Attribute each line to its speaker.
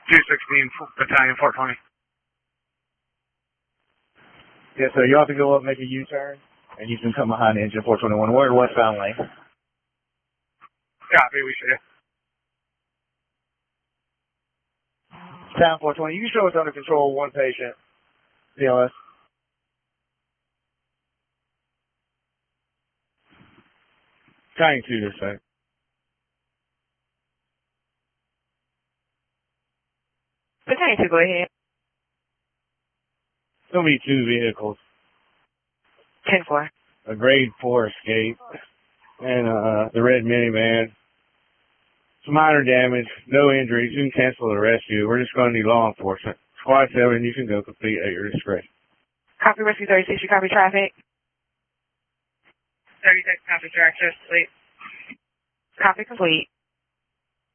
Speaker 1: 216 Battalion 420.
Speaker 2: Yeah, so you have to go up, make a U-turn, and you can come behind engine 421. We're in westbound lane.
Speaker 1: Copy, we see you.
Speaker 2: Town 420, you can show us under control, one patient. CLS. Trying to this side.
Speaker 3: Battalion 2, go ahead.
Speaker 2: It's going to be two vehicles.
Speaker 3: 10-4.
Speaker 2: A grade 4 escape and the red minivan. Some minor damage, no injuries. You can cancel the rescue. We're just going to need law enforcement. Squad 7, you can go complete at your discretion.
Speaker 3: Copy rescue 36, you copy traffic?
Speaker 4: 36, copy director, sleep.
Speaker 3: Copy complete.